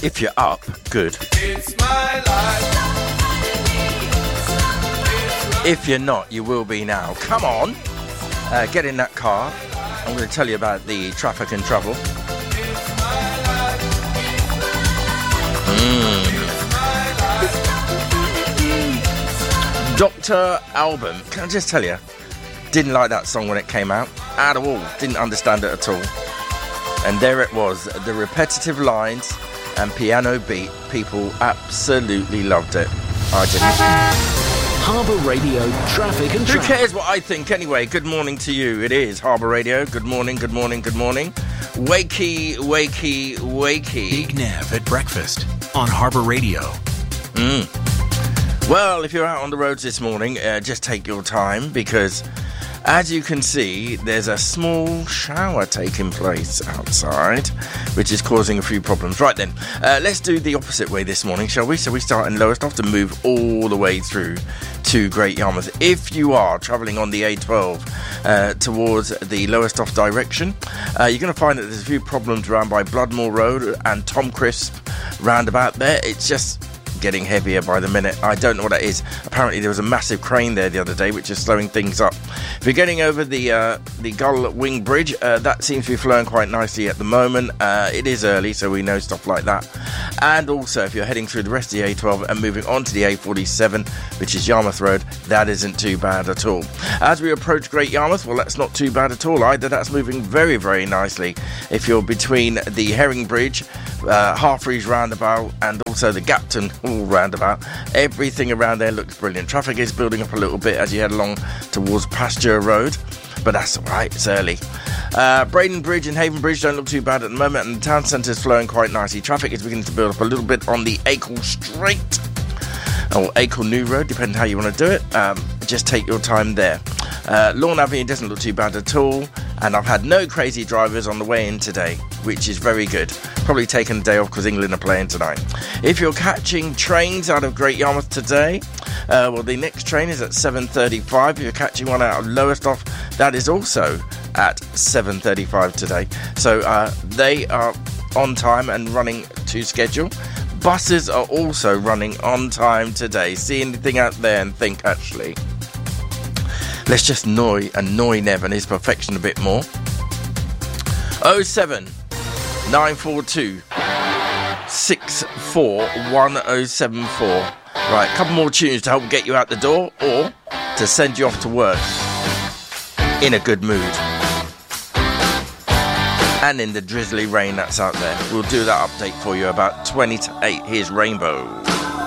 If you're up, good. It's my life. If you're not, you will be now. Come on, get in that car. I'm going to tell you about the traffic and travel. Dr. Alban, can I just tell you, didn't like that song when it came out at all. Didn't understand it at all. And there it was, the repetitive lines and piano beat. People absolutely loved it. I didn't. Harbour Radio Traffic and Who Travel. cares what I think anyway? Good morning to you. It is Harbour Radio. Good morning, good morning, good morning. Wakey, wakey, wakey. Big Nav at breakfast on Harbour Radio. Well, if you're out on the roads this morning, just take your time because, as you can see, there's a small shower taking place outside, which is causing a few problems. Right then, let's do the opposite way this morning, shall we? So we start in Lowestoft and move all the way through to Great Yarmouth. If you are travelling on the A12 towards the Lowestoft direction, you're going to find that there's a few problems around by Bloodmore Road and Tom Crisp roundabout there. It's just getting heavier by the minute. I don't know what that is. Apparently there was a massive crane there the other day which is slowing things up. If you're getting over the Gull Wing Bridge, that seems to be flowing quite nicely at the moment. It is early, so we know stuff like that. And also if you're heading through the rest of the A12 and moving on to the A47, which is Yarmouth Road, that isn't too bad at all. As we approach Great Yarmouth, well, that's not too bad at all either. That's moving very, very nicely. If you're between the Herring Bridge, Harfreys roundabout and also the Gapton roundabout, everything around there looks brilliant. Traffic is building up a little bit as you head along towards Pasture Road, but that's alright, it's early. Braden Bridge and Haven Bridge don't look too bad at the moment, and the town centre is flowing quite nicely. Traffic is beginning to build up a little bit on the Acle Strait or Acle New Road, depending how you want to do it. Just take your time there. Lawn Avenue doesn't look too bad at all, and I've had no crazy drivers on the way in today, which is very good. Probably taken a day off because England are playing tonight. If you're catching trains out of Great Yarmouth today, well, the next train is at 7:35. If you're catching one out of Lowestoft, that is also at 7:35 today. So they are on time and running to schedule. Buses are also running on time today. See anything out there and think, actually, let's just annoy Nev and his perfection a bit more. 07 942 641 Right, a couple more tunes to help get you out the door or to send you off to work in a good mood. And in the drizzly rain that's out there. We'll do that update for you about 20 to 8. Here's Rainbow.